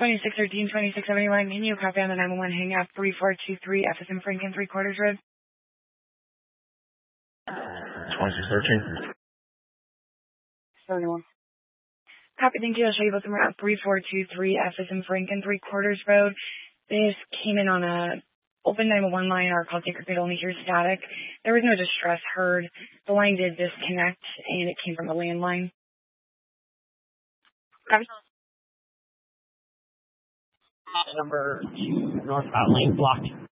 2613, 2671, can you copy on the 911 hang up 3423 FSM Franklin 3/4 road? 2613. 71. Copy, thank you. I'll show you both of them at 3423 FSM Franklin 3/4 road. This came in on a open 911 line. Our call taker could only hear static. There was no distress heard. The line did disconnect, and it came from a landline. Copy. Number 2 northbound lane blocked.